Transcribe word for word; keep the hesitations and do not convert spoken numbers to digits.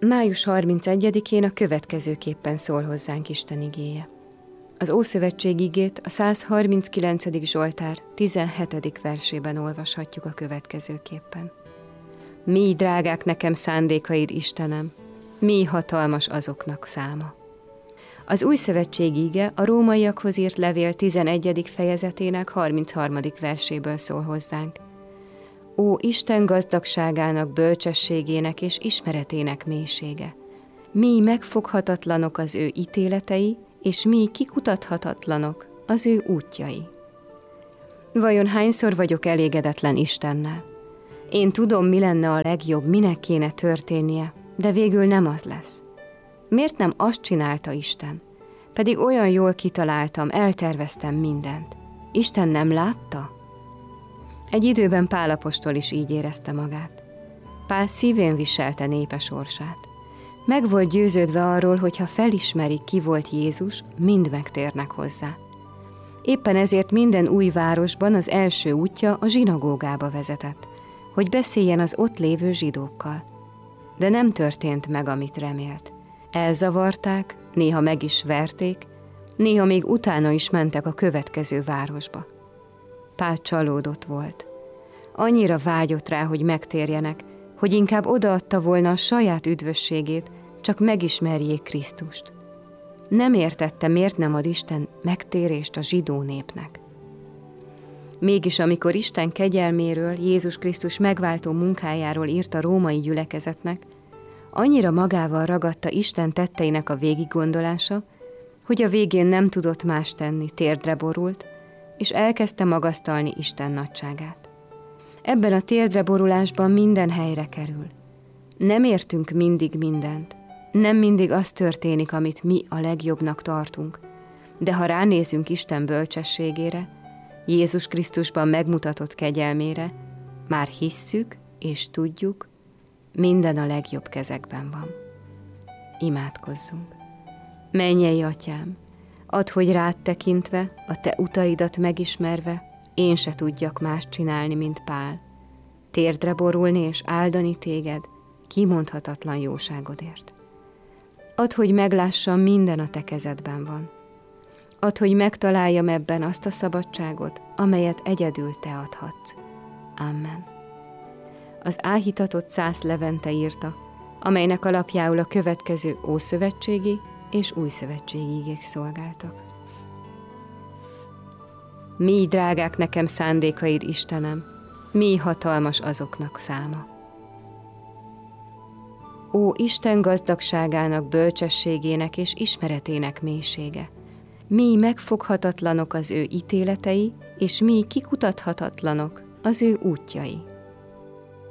május harmincegyedikén a következőképpen szól hozzánk Isten igéje. Az Ószövetség igét a százharminckilencedik Zsoltár tizenhetedik versében olvashatjuk a következőképpen. Mi drágák nekem szándékaid, Istenem, mi hatalmas azoknak száma. Az Új Szövetség ige a Rómaiakhoz írt levél tizenegyedik fejezetének harmincharmadik verséből szól hozzánk. Ó, Isten gazdagságának, bölcsességének és ismeretének mélysége! Mi megfoghatatlanok az ő ítéletei, és mi kikutathatatlanok az ő útjai. Vajon hányszor vagyok elégedetlen Istennel? Én tudom, mi lenne a legjobb, minek kéne történnie, de végül nem az lesz. Miért nem azt csinálta Isten? Pedig olyan jól kitaláltam, elterveztem mindent. Isten nem látta? Egy időben Pál apostol is így érezte magát. Pál szívén viselte népe sorsát. Meg volt győződve arról, hogy ha felismerik, ki volt Jézus, mind megtérnek hozzá. Éppen ezért minden új városban az első útja a zsinagógába vezetett, hogy beszéljen az ott lévő zsidókkal. De nem történt meg, amit remélt. Elzavarták, néha meg is verték, néha még utána is mentek a következő városba. Pál csalódott volt. Annyira vágyott rá, hogy megtérjenek, hogy inkább odaadta volna a saját üdvösségét, csak megismerjék Krisztust. Nem értette, miért nem ad Isten megtérést a zsidó népnek. Mégis amikor Isten kegyelméről, Jézus Krisztus megváltó munkájáról írt a római gyülekezetnek, annyira magával ragadta Isten tetteinek a végiggondolása, hogy a végén nem tudott más tenni, térdre borult, és elkezdte magasztalni Isten nagyságát. Ebben a térdre borulásban minden helyre kerül. Nem értünk mindig mindent, nem mindig az történik, amit mi a legjobbnak tartunk, de ha ránézünk Isten bölcsességére, Jézus Krisztusban megmutatott kegyelmére, már hisszük és tudjuk, minden a legjobb kezekben van. Imádkozzunk. Mennyei Atyám, add, hogy rád tekintve, a te utaidat megismerve, én se tudjak más csinálni, mint Pál. Térdre borulni és áldani téged, kimondhatatlan jóságodért. Add, hogy meglássam, minden a te kezedben van. Add, hogy megtaláljam ebben azt a szabadságot, amelyet egyedül te adhatsz. Amen. Az áhítatot Szász Levente írta, amelynek alapjául a következő ószövetségi és újszövetségi igék szolgáltak. Mi drágák nekem szándékaid, Istenem, mi hatalmas azoknak száma. Ó, Isten gazdagságának, bölcsességének és ismeretének mélysége! Mi megfoghatatlanok az ő ítéletei, és mi kikutathatatlanok az ő útjai.